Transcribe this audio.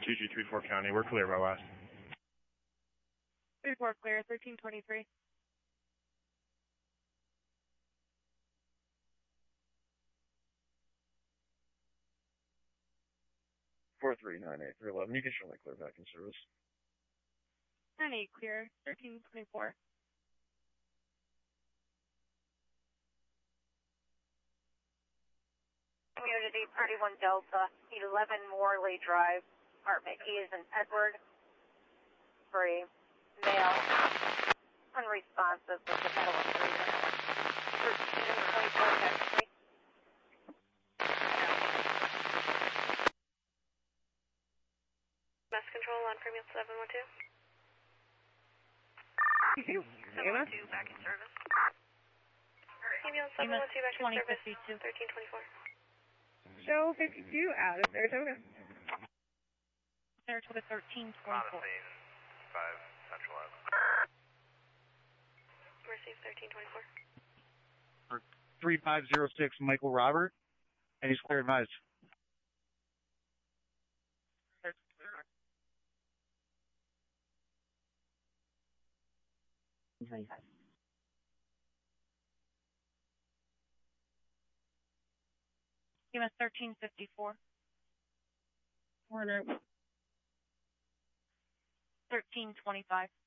2G34 County, we're clear by last. 34 clear, 1323. You can show me clear back in service. 98 clear, 1324. Community 31 Delta, 11 Morley Drive, apartment E is in Edward, for a male, unresponsive with the pedal of 3 minutes. 1324 technically. Mass control on Premium 712. 712 back in service. Premium 712 back in service, 1324. Show 52 out of Saratoga. Saratoga 1324. Montesine, 5 Central Ave. Receive 1324. 3506 Michael Robert, and he's clear advised. EMS 1354. Order. 1325.